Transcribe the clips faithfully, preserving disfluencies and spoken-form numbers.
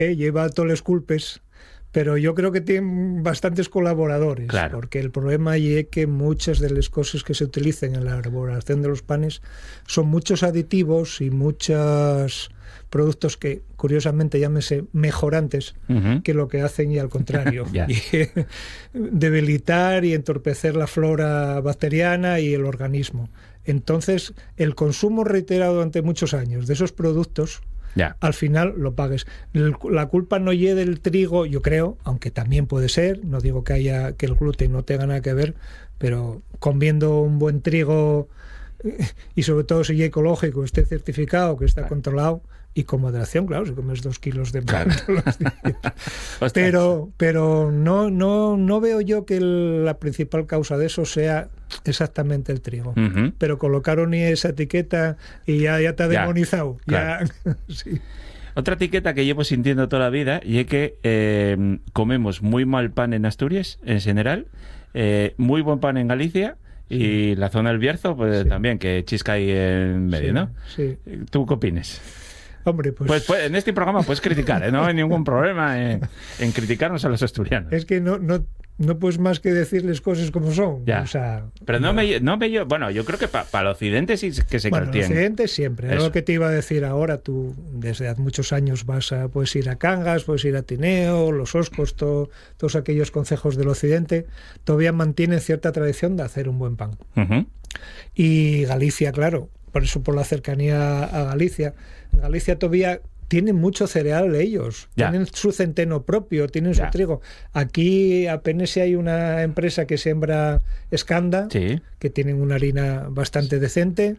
eh, lleva todos los culpes, pero yo creo que tienen bastantes colaboradores, claro. porque el problema es que muchas de las cosas que se utilizan en la elaboración de los panes son muchos aditivos y muchos productos que, curiosamente, llámese mejorantes, uh-huh. que lo que hacen y al contrario, yeah. y, debilitar y entorpecer la flora bacteriana y el organismo. Entonces, el consumo reiterado durante muchos años de esos productos, Ya. al final lo pagues. La culpa no llegue del trigo, yo creo, aunque también puede ser, no digo que haya que el gluten no tenga nada que ver, pero comiendo un buen trigo y sobre todo si es ecológico, esté certificado, que está claro. controlado y con moderación, claro, si comes dos kilos de pan claro. todos los días. pero pero no no no veo yo que el, la principal causa de eso sea exactamente el trigo. Uh-huh. Pero colocaron esa etiqueta y ya, ya te ha demonizado. Ya, claro. Ya, sí. Otra etiqueta que llevo sintiendo toda la vida y es que eh, comemos muy mal pan en Asturias, en general, eh, muy buen pan en Galicia y la zona del Bierzo, pues sí. también, que chisca ahí en medio, sí, ¿no? Sí. ¿Tú qué opinas? Hombre, pues... Pues, pues en este programa puedes criticar, ¿eh? No hay ningún problema en, en criticarnos a los asturianos. Es que no, no, no puedes más que decirles cosas como son. Ya. O sea, pero no, no me, no me yo, bueno, yo creo que para pa el occidente sí que se bueno, caltiene. el occidente siempre. Es lo que te iba a decir ahora. Tú desde hace muchos años vas a, puedes ir a Cangas, puedes ir a Tineo, Los Oscos, to, todos aquellos concejos del occidente, todavía mantienen cierta tradición de hacer un buen pan. Uh-huh. Y Galicia, claro, por eso por la cercanía a Galicia. En Galicia todavía tienen mucho cereal ellos, ya. tienen su centeno propio, tienen ya. su trigo. Aquí apenas hay una empresa que siembra escanda, sí. que tienen una harina bastante decente,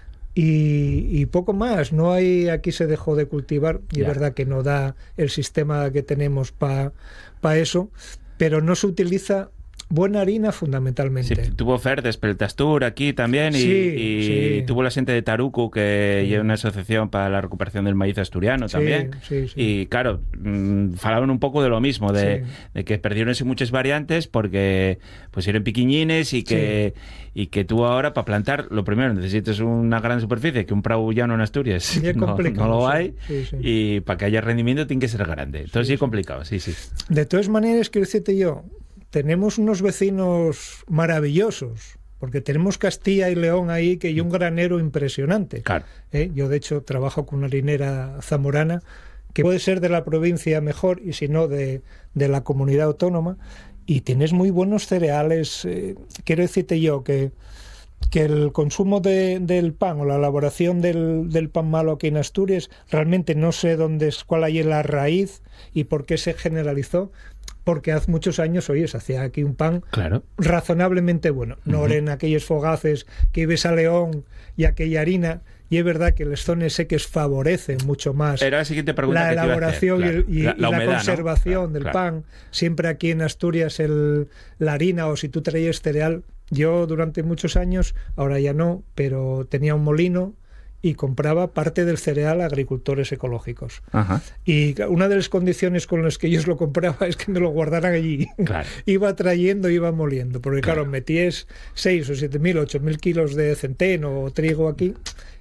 y, y poco más. No hay, aquí se dejó de cultivar, y ya. es verdad que no da el sistema que tenemos para pa eso, pero no se utiliza buena harina fundamentalmente. Sí, tuvo Ferdes, Peltastur aquí también, y, sí, y sí. tuvo la gente de Tarucu, que sí. lleva una asociación para la recuperación del maíz asturiano sí, también. Sí, sí. Y claro, mmm, falaban un poco de lo mismo, de, sí. de que perdieronse muchas variantes porque pues eran piquiñines y que, sí. y que tú ahora para plantar, lo primero necesitas una gran superficie, que un prado llano en Asturias sí, no, no lo hay, sí, sí. y para que haya rendimiento tiene que ser grande. Entonces sí, sí es complicado, sí, sí. De todas maneras, quiero decirte yo, tenemos unos vecinos maravillosos, porque tenemos Castilla y León ahí, que hay un granero impresionante. Claro. ¿Eh? Yo, de hecho, trabajo con una harinera zamorana, que puede ser de la provincia mejor, y si no, de, de la comunidad autónoma, y tienes muy buenos cereales. Eh, quiero decirte yo que, que el consumo de, del pan o la elaboración del, del pan malo aquí en Asturias, realmente no sé dónde es, cuál hay la raíz y por qué se generalizó, porque hace muchos años, oye, se hacía aquí un pan claro. razonablemente bueno. No uh-huh. en aquellos fogaces que ibas a León y aquella harina, y es verdad que las zonas secas favorecen mucho más Era la siguiente pregunta la que te iba a elaboración hacer, claro. y, y, la, la, y humedad, la conservación, ¿no? Claro, del claro. pan. Siempre aquí en Asturias el, la harina, o si tú traías cereal, yo durante muchos años, ahora ya no, pero tenía un molino y compraba parte del cereal a agricultores ecológicos. Ajá. Y una de las condiciones con las que ellos lo compraba es que me lo guardaran allí. Claro. Iba trayendo, iba moliendo, porque claro, claro metías seis o siete mil, ocho mil kilos de centeno o trigo aquí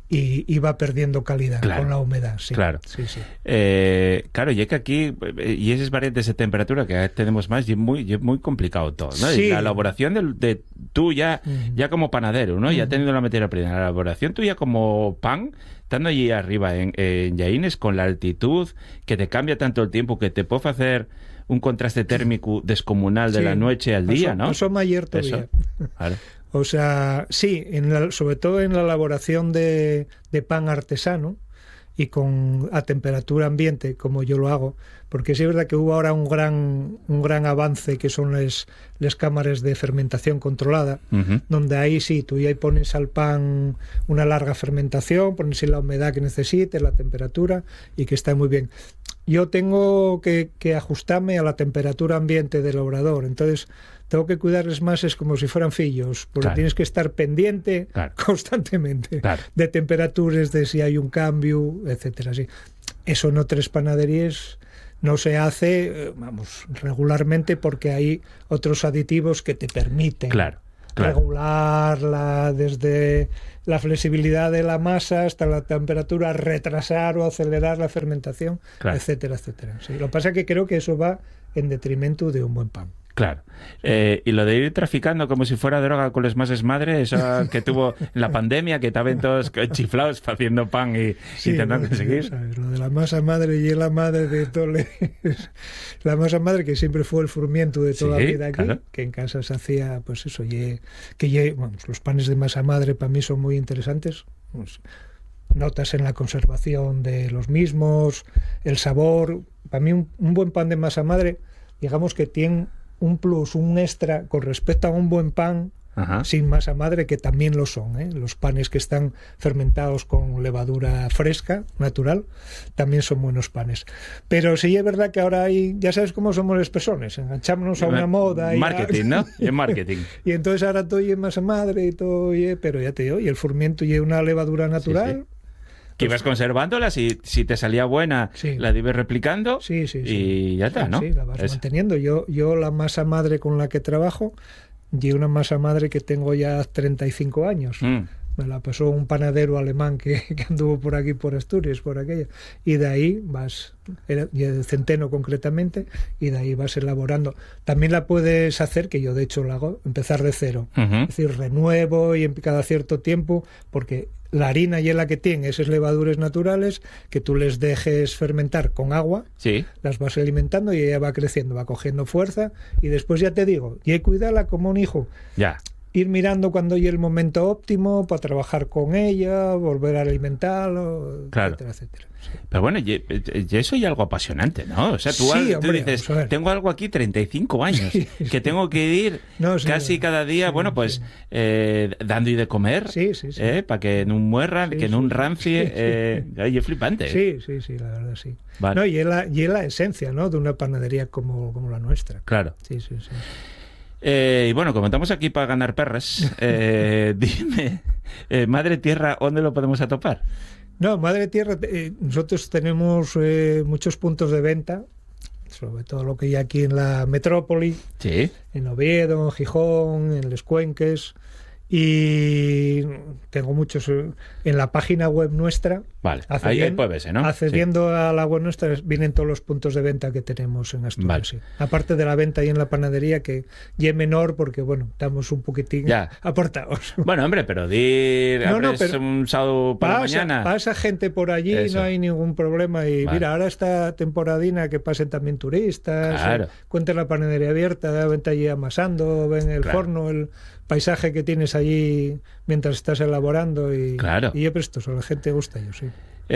y iba perdiendo calidad claro. con la humedad. Sí. Claro. Sí, sí. Eh, claro, y es que aquí, y esas variantes de temperatura que tenemos más, y es muy, y es muy complicado todo, ¿no? Sí. Y la elaboración de, de tú ya, mm. ya como panadero, ¿no? Mm. Ya teniendo la materia prima, la elaboración tuya como pan, estando allí arriba en, en Llaínes, con la altitud, que te cambia tanto el tiempo, que te puede hacer un contraste térmico descomunal de sí. la noche al día, eso, ¿no? Eso mayor todavía. Eso. Vale. O sea, sí, en la, sobre todo en la elaboración de, de pan artesano y con a temperatura ambiente, como yo lo hago, porque sí es verdad que hubo ahora un gran un gran avance que son las, las cámaras de fermentación controlada, uh-huh. donde ahí sí, tú ya pones al pan una larga fermentación, pones la humedad que necesites, la temperatura, y que está muy bien. Yo tengo que, que ajustarme a la temperatura ambiente del obrador, entonces tengo que cuidarles más, es como si fueran fillos, porque claro. tienes que estar pendiente claro. constantemente claro. de temperaturas, de si hay un cambio, etcétera. Sí. Eso en otras panaderías no se hace, vamos, regularmente, porque hay otros aditivos que te permiten claro. Claro. regularla desde la flexibilidad de la masa hasta la temperatura, retrasar o acelerar la fermentación, Claro. etcétera, etcétera. Sí, lo que pasa es que creo que eso va en detrimento de un buen pan. Claro. Eh, y lo de ir traficando como si fuera droga con las masas madre, eso que tuvo en la pandemia, que estaban todos chiflados haciendo pan y Sí, intentando lo, conseguir. ¿sabes? Lo de la masa madre y la madre de todo le- la masa madre que siempre fue el furmiento de toda Sí, la vida aquí, claro. que en casa se hacía, pues eso, ye- que ye- vamos, los panes de masa madre para mí son muy interesantes. Pues, notas en la conservación de los mismos, el sabor. Para mí un, un buen pan de masa madre, digamos que tiene un plus, un extra con respecto a un buen pan Ajá. sin masa madre, que también lo son, ¿eh? Los panes que están fermentados con levadura fresca, natural, también son buenos panes. Pero sí es verdad que ahora hay, ya sabes cómo somos los personas, enganchámonos a una moda y Marketing, ¿no? Es marketing. y entonces ahora todo es masa madre y todo, oye, pero ya te digo, y el furmiento y una levadura natural. Sí, que ibas conservándola, si, si te salía buena, Sí. la ibas replicando Sí, sí, sí. y ya está, Sí, ¿no? sí, la vas Es- manteniendo. Yo, yo la masa madre con la que trabajo, y una masa madre que tengo ya treinta y cinco años. Mm. Me la pasó un panadero alemán que, que anduvo por aquí, por Asturias, por aquella. Y de ahí vas, era de Centeno concretamente, y de ahí vas elaborando. También la puedes hacer, que yo de hecho la hago, empezar de cero. Ujú. Es decir, renuevo y en cada cierto tiempo, porque la harina y la que tiene esas levaduras naturales, que tú les dejes fermentar con agua, Sí. las vas alimentando y ella va creciendo, va cogiendo fuerza, y después ya te digo, y hay que cuidarla como un hijo. Ya. Ir mirando cuando llegue el momento óptimo para trabajar con ella, volver a alimentarlo, Claro. etcétera, etcétera. Sí. Pero bueno, y, y eso es algo apasionante, ¿no? O sea, tú, Sí, al- tú hombre, dices, vamos a ver. tengo algo aquí, treinta y cinco años, Sí, que sí. tengo que ir No, sí, casi cada día, sí, bueno, pues sí. eh, dando y de comer, Sí, sí, sí. para que no muerran, Sí, que no sí. rancie. Sí, sí. Eh, ay, es flipante. Sí, sí, sí, la verdad sí. Vale. No, y es la, y es la esencia, ¿no?, de una panadería como, como la nuestra. Claro. Sí, sí, sí. Eh, y bueno, como estamos aquí para ganar perras, eh, dime, eh, Madre Tierra, ¿dónde lo podemos atopar? No, Madre Tierra, eh, nosotros tenemos eh, muchos puntos de venta, sobre todo lo que hay aquí en la metrópoli, Sí. en Oviedo, en Gijón, en Les Cuenques, y tengo muchos eh, en la página web nuestra. Vale, ahí, Accediendo, ahí puede verse, ¿no? accediendo a la web nuestra vienen todos los puntos de venta que tenemos en Asturias. Vale. Sí. Aparte de la venta ahí en la panadería, que ya es menor porque, bueno, estamos un poquitín Ya. aportados. Sí. Bueno, hombre, pero dir, No, no, abres pero un sábado por la Pasa, mañana. pasa gente por allí, Eso. no hay ningún problema. Y Vale. mira, ahora esta temporadina que pasen también turistas, Claro. eh, cuenten la panadería abierta, vente allí amasando, ven el Claro. horno, el paisaje que tienes allí mientras estás elaborando. Y, Claro. y yo presto, a la gente gusta, yo sí.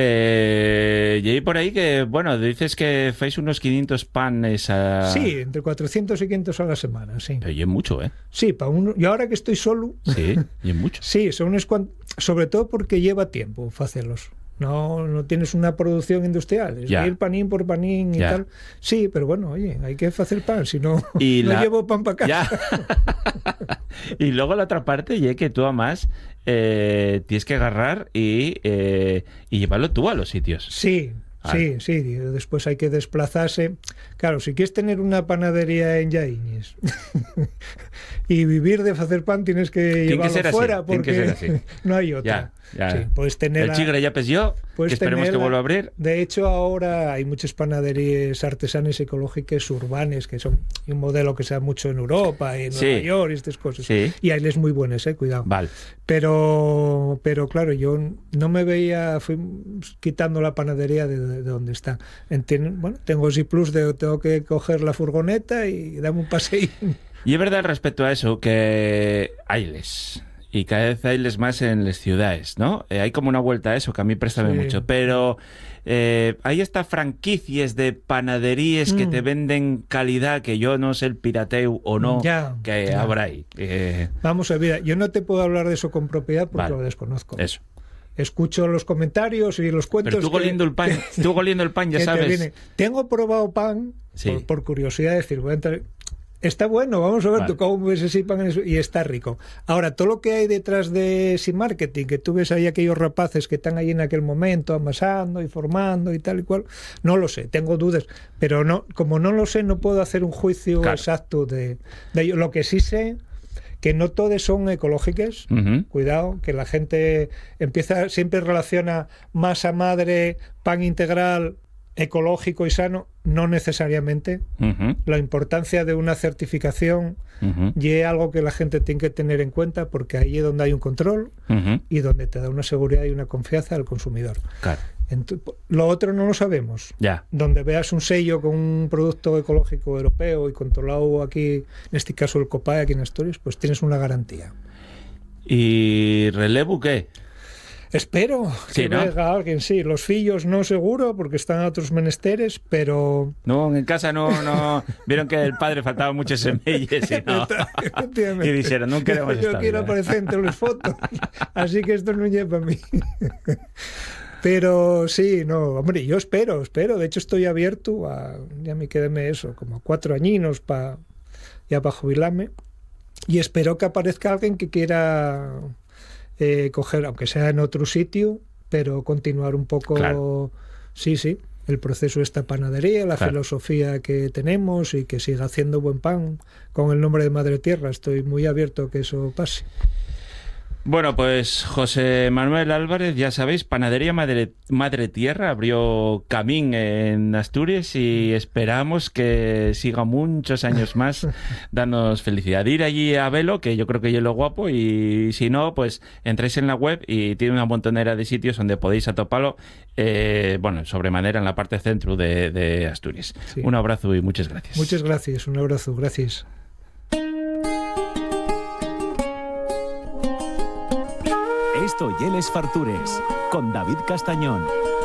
Eh, y ahí por ahí que, bueno, dices que hacéis unos quinientos panes a... Sí, entre cuatrocientos y quinientos a la semana, sí. Pero y es mucho, ¿eh? Sí, para uno. Y ahora que estoy solo, Sí, y es mucho. sí, son unos cuantos, sobre todo porque lleva tiempo hacerlos. No, no tienes una producción industrial, es Ya. ir panín por panín y Ya. tal. Sí, pero bueno, oye, hay que hacer pan, si no, Y no la- llevo pan para casa. Ya. Y luego la otra parte, y es que tú además eh, tienes que agarrar y, eh, y llevarlo tú a los sitios. Sí, Vale. sí, sí. Después hay que desplazarse. Claro, si quieres tener una panadería en Llaiñes y vivir de hacer pan, tienes que que llevarlo ser así, fuera tiene que porque ser así. no hay otra. Ya, ya. Sí, puedes tener El a- chigre ya pes yo, Puedes que esperemos que tenerla. vuelva a abrir. De hecho, ahora hay muchas panaderías artesanas ecológicas urbanas que son un modelo que se da mucho en Europa, en Sí. Nueva York y estas cosas. Sí. Y hay les muy buenas, eh, cuidado. Vale. Pero, pero claro, yo no me veía, fui quitando la panadería de, de donde está. Entiendo, bueno, tengo sí plus de tengo que coger la furgoneta y darme un paseo. Y es verdad respecto a eso que hayles. Y cada vez hayles más en las ciudades, ¿no? Eh, hay como una vuelta a eso que a mí préstame Sí. mucho. Pero eh, hay estas franquicias de panaderías que Mm. te venden calidad que yo no sé el pirateo o no Ya, que ya. habrá ahí. Eh, Vamos a ver, yo no te puedo hablar de eso con propiedad porque Vale. lo desconozco. eso. Escucho los comentarios y los cuentos. Pero tú que- goliendo el pan, tú goliendo el pan ya que te sabes. viene. Tengo probado pan, Sí. por, por curiosidad, decir, voy a entrar- está bueno, vamos a ver Vale. tú cómo ves ese pan en eso, y está rico. Ahora, todo lo que hay detrás de ese marketing, que tú ves ahí aquellos rapaces que están ahí en aquel momento amasando y formando y tal y cual, no lo sé, tengo dudas, pero no, como no lo sé, no puedo hacer un juicio Claro. exacto de, de ello. Lo que sí sé, que no todas son ecológicas, uh-huh. cuidado, que la gente empieza, siempre relaciona masa madre, pan integral, ecológico y sano, no necesariamente. Uh-huh. La importancia de una certificación uh-huh. y es algo que la gente tiene que tener en cuenta, porque ahí es donde hay un control uh-huh. y donde te da una seguridad y una confianza al consumidor. Claro. Entonces, lo otro no lo sabemos. Ya. Donde veas un sello con un producto ecológico europeo y controlado aquí, en este caso el COPAE aquí en Asturias, pues tienes una garantía. ¿Y relevo qué? Espero sí, que ¿no? venga alguien, sí. Los fillos no seguro, porque están a otros menesteres, pero... No, en casa no, no... Vieron que el padre faltaba muchos semillas y no... y dijeron, no queremos Yo esta quiero vida. aparecer entre las fotos, así que esto no lleva a mí. Pero sí, no, hombre, yo espero, espero. De hecho, estoy abierto a... Ya me quedé eso, como cuatro añinos pa, ya para jubilarme. Y espero que aparezca alguien que quiera... Eh, coger, aunque sea en otro sitio, pero continuar un poco, claro. sí, sí, el proceso de esta panadería, la claro. filosofía que tenemos y que siga haciendo buen pan con el nombre de Madre Tierra. Estoy muy abierto a que eso pase. Bueno, pues José Manuel Álvarez, ya sabéis, Panadería Madre, Madre Tierra abrió camín en Asturias y esperamos que siga muchos años más dándonos felicidad. Ir allí a verlo, que yo creo que es lo guapo, y si no, pues entréis en la web y tiene una montonera de sitios donde podéis atoparlo, eh, bueno, sobremanera en la parte centro de, de Asturias. Sí. Un abrazo y muchas gracias. Muchas gracias, un abrazo, gracias. Esto y Les Fartures, con David Castañón.